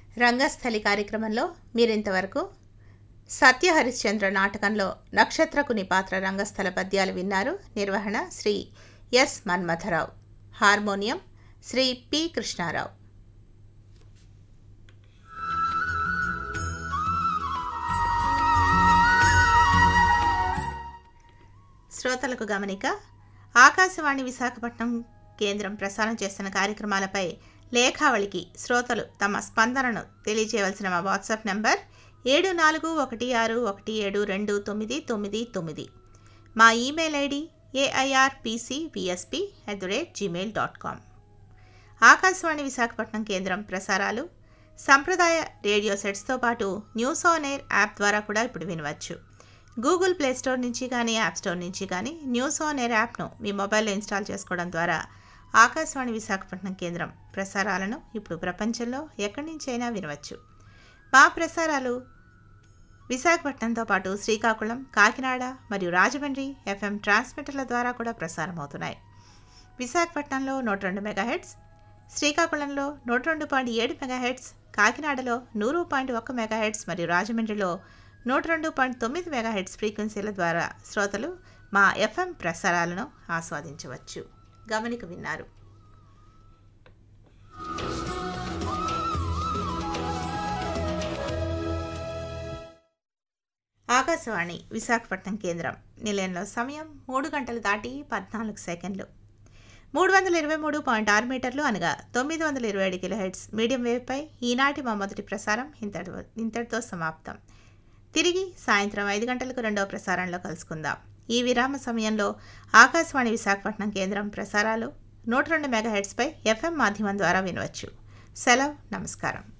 రంగస్థలి కార్యక్రమంలో మీరింతవరకు సత్య హరిశ్చంద్ర నాటకంలో నక్షత్రకుని పాత్ర రంగస్థల పద్యాలు విన్నారు. నిర్వహణ Shri yes Manmatha Rao. Harmonium Shri P Krishnarao. శ్రోతలకు గమనిక. ఆకాశవాణి విశాఖపట్నం కేంద్రం ప్రసారం చేస్తున్న కార్యక్రమాలపై లేఖావళికి శ్రోతలు తమ స్పందనను తెలియజేయవలసిన మా వాట్సాప్ నంబర్ 7416172999. మా email ID airpcvsp@gmail.com. Akashvani Visakhapatnam కేంద్రం ప్రసారాలు సంప్రదాయ రేడియో సెట్స్తో పాటు న్యూస్ ఆన్ ఎయిర్ యాప్ ద్వారా కూడా ఇప్పుడు వినవచ్చు. గూగుల్ ప్లే స్టోర్ నుంచి కానీ యాప్ స్టోర్ నుంచి కానీ న్యూస్ ఆన్ ఎయిర్ యాప్ను మీ మొబైల్లో ఇన్స్టాల్ చేసుకోవడం ద్వారా ఆకాశవాణి విశాఖపట్నం కేంద్రం ప్రసారాలను ఇప్పుడు ప్రపంచంలో ఎక్కడి నుంచైనా వినవచ్చు. మా ప్రసారాలు విశాఖపట్నంతో పాటు శ్రీకాకుళం, కాకినాడ మరియు రాజమండ్రి FM ట్రాన్స్మిటర్ల ద్వారా కూడా ప్రసారం అవుతున్నాయి. విశాఖపట్నంలో 102 మెగాహెర్ట్జ్, శ్రీకాకుళంలో 102.7 మెగాహెర్ట్జ్, కాకినాడలో 100.1 మెగాహెర్ట్జ్ మరియు రాజమండ్రిలో 102.9 మెగాహెర్ట్జ్ ఫ్రీక్వెన్సీల ద్వారా శ్రోతలు మా FM ప్రసారాలను ఆస్వాదించవచ్చు. గమనిక విన్నారు. ఆకాశవాణి విశాఖపట్నం కేంద్రం నిలయంలో సమయం 3 గంటలు దాటి 14 సెకండ్లు. 323.6 మీటర్లు అనగా 927 కిలోహెర్ట్జ్ మీడియం వేవ్పై ఈనాటి మా మొదటి ప్రసారం ఇంతటితో సమాప్తం. తిరిగి సాయంత్రం 5 గంటలకు రెండవ ప్రసారంలో కలుసుకుందాం. ఈ విరామ సమయంలో ఆకాశవాణి విశాఖపట్నం కేంద్రం ప్రసారాలు 102 మెగాహెర్ట్జ్పై FM మాధ్యమం ద్వారా వినవచ్చు. సెలవు, నమస్కారం.